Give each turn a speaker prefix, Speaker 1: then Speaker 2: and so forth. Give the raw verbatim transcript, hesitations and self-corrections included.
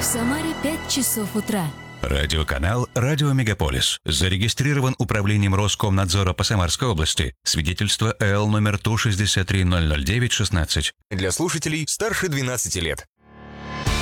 Speaker 1: Самаре пять часов утра.
Speaker 2: Радиоканал «Радио Мегаполис». Зарегистрирован Управлением Роскомнадзора по Самарской области. Свидетельство Л номер Ту шестьдесят три ноль ноль девять шестнадцать.
Speaker 3: Для слушателей старше двенадцати лет.